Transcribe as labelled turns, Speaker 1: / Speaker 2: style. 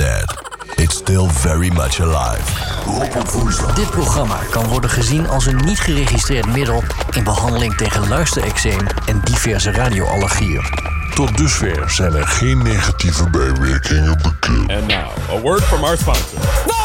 Speaker 1: dead, it's still very much alive. Rob op woensdag.
Speaker 2: Dit programma kan worden gezien als een niet geregistreerd middel in behandeling tegen luisterexeem en diverse radioallergieën.
Speaker 1: Tot dusver zijn er geen negatieve bijwerkingen bekend.
Speaker 3: And now, a word from our sponsor.